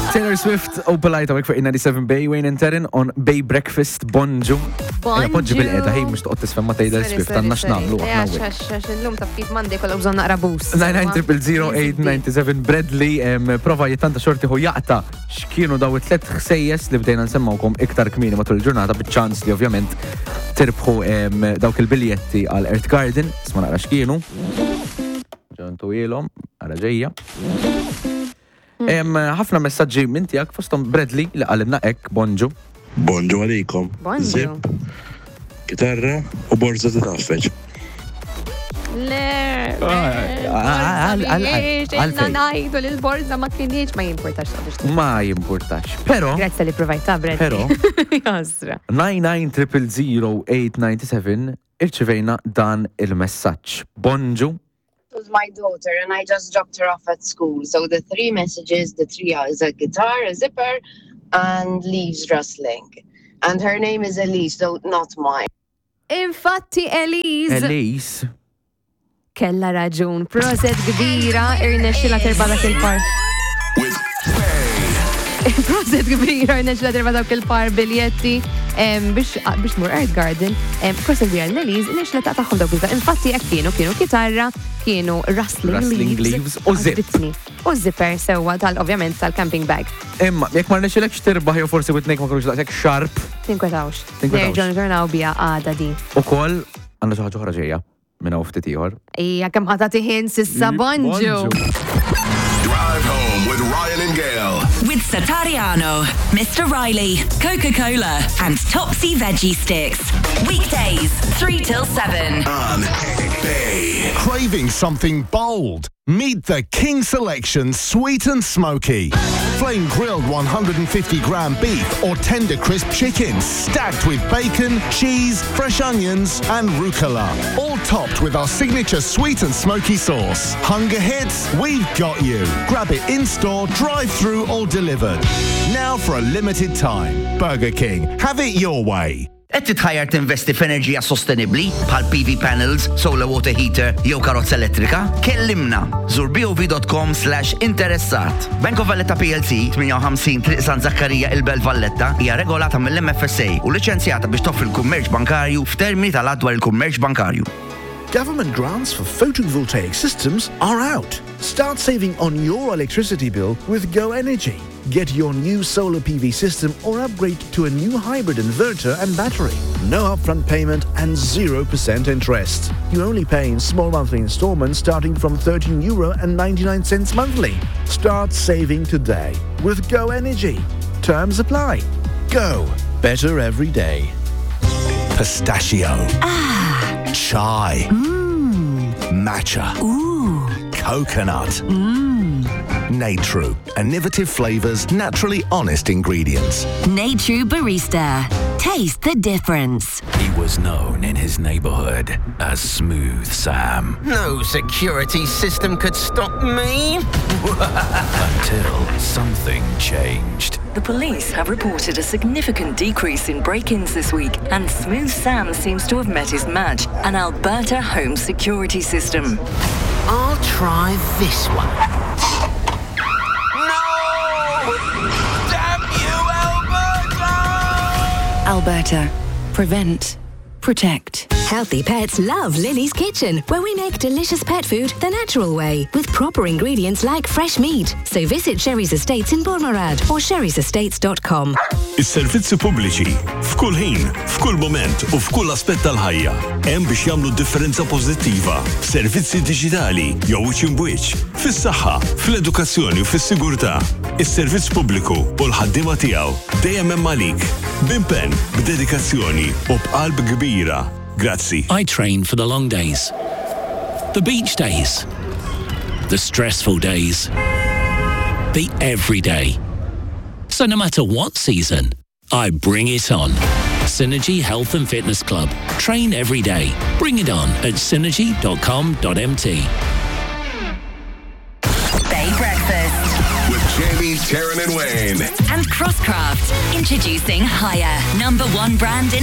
Taylor Swift u polite għawek fuq 97 Bay Wayne and Terran on Bay Breakfast Bonġu. Poġġi bil-qeda, hej, mux toqt tisfem ma Taylor Swift, għanna xnamlu. L-lum ta' kif mandi kolla bżon naqra boost. 9900897 Bradley prova jittanta xorti hu jaqta x'kienu daw it-tlet ħsejjes li bdejna nsemmawkom iktar kmini matul il-ġurnata bit-ċans li ovvjament tirbħu dawk il-biljetti għal Earth Garden, isma naqra x'kienu. Ġontu ilhom, għara ġejja. Ħafna messaġġi minn tiegħek fosthom Bradley li qalilna hekk bonġu. Bonġu għalikom. Zip, kitarra u borza ta' taffeġ. Għalna najdu l-borza ma kienieċ ma jimportax. Ma jimportax. Pero. Grazzi li provajta, Bradley. Pero. Jasra. 9900897 irċivejna dan il-messaġġ. Bonġu. It was my daughter and I just dropped her off at school. So the 3 messages, the 3 is a guitar, a zipper, and leaves rustling. And her name is Elise, so not mine. Infatti Elise. Elise. Kella raġun. Proset kbira, irnexxila terba dak il-par. Proset kbira, irnexxila terba dak il-par biljetti biex mur Earth Garden. Proset kbira l-Elise, irnexxila taqtaħħom dawk bizda. Infatti jekk kienu kitarra, kienu rustling leaves u zip. U zipper sewa ovvjament tal-camping bag. Imma, jekk ma rnexxilek xtirbaħ jew forsi witnejk ma kunux daqshekk sharp. Tinkwetawx. Nerġgħu nġornaw bija għada di. Ukoll għandna xi ħaġa oħra ġejja minn hawn ftit ieħor. Ija kemm ħatati ħin sissa bonġu. Drive home with Ryan and Gail. With Satariano, Mr. Riley, Coca-Cola, and Topsy Veggie Sticks. Weekdays, 3 till 7. On Bay. Craving something bold? Meet the King Selection Sweet and Smoky. Flame grilled 150-gram beef or tender crisp chicken stacked with bacon, cheese, fresh onions and rucola. All topped with our signature sweet and smoky sauce. Hunger hits? We've got you. Grab it in-store, drive-through or delivered. Now for a limited time. Burger King. Have it your way. Qed titħajjar tinvesti f'enerġija sostenibbli bħal PV panels, solar water heater jew karozza elettrika? Kellimna. Żur bov.com/interessat. Bank of Valletta PLC 58 Triq San Zakkarija il-Belt Valletta hija regolata mill-MFSA u liċenzjata biex toffri l-kummerċ bankarju f'termini tal-adwar il-kummerċ bankarju. Government grants for photovoltaic systems are out. Start saving on your electricity bill with Go Energy. Get your new solar PV system or upgrade to a new hybrid inverter and battery. No upfront payment and 0% interest. You only pay in small monthly installments starting from €13.99 monthly. Start saving today with Go Energy. Terms apply. Go. Better every day. Pistachio. Chai. Matcha. Coconut. Natru. Innovative flavors, naturally honest ingredients. Natru Barista. Taste the difference. He was known in his neighborhood as Smooth Sam. No security system could stop me. Until something changed. The police have reported a significant decrease in break-ins this week, and Smooth Sam seems to have met his match, an Alberta home security system. I'll try this one. No! Damn you, Alberta! Alberta. Prevent. Protect. Healthy pets love Lily's Kitchen, where we make delicious pet food the natural way, with proper ingredients like fresh meat. So visit Sherry's Estates in Bormarad or sherry'sestates.com. Is-servizzi pubbliċi f'kull ħin, f'kull moment u f'kull aspett tal-ħajja hemm biex jagħmlu differenza pożittiva. Servizzi diġitali jew wiċċ in wiċċ, fis-saħħa, fl-edukazzjoni u fis-sigurtà. Is-servizz pubbliku u l-ħaddiema tiegħu dejjem hemm għalik, b'impenn, b'dedikazzjoni u b'qalb kbira. Grazzi. I train for the long days, the beach days, the stressful days, the everyday. So no matter what season, I bring it on. Synergy Health and Fitness Club. Train every day. Bring it on at synergy.com.mt. Bay Breakfast. With Jamie, Taryn and Wayne. And Crosscraft. Introducing Hire. #1 brand in